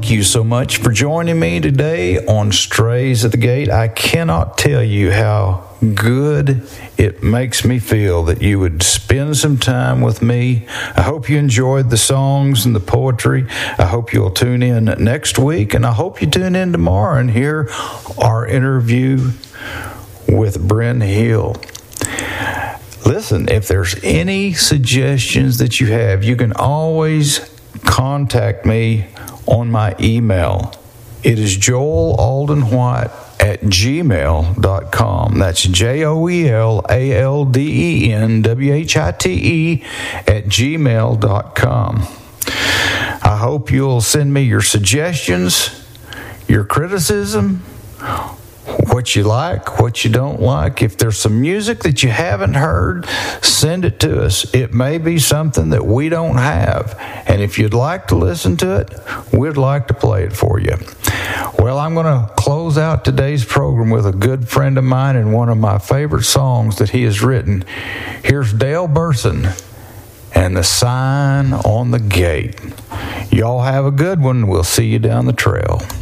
Thank you so much for joining me today on Strays at the Gate. I cannot tell you how good it makes me feel that you would spend some time with me. I hope you enjoyed the songs and the poetry. I hope you'll tune in next week, and I hope you tune in tomorrow and hear our interview with Bryn Hill. Listen, if there's any suggestions that you have, you can always contact me on my email. It is joelaldenwhite@gmail.com. That's joelaldenwhite@gmail.com. I hope you'll send me your suggestions, your criticism, what you like, what you don't like. If there's some music that you haven't heard, send it to us. It may be something that we don't have. And if you'd like to listen to it, we'd like to play it for you. Well, I'm going to close out today's program with a good friend of mine and one of my favorite songs that he has written. Here's Dale Burson and The Sign on the Gate. Y'all have a good one. We'll see you down the trail.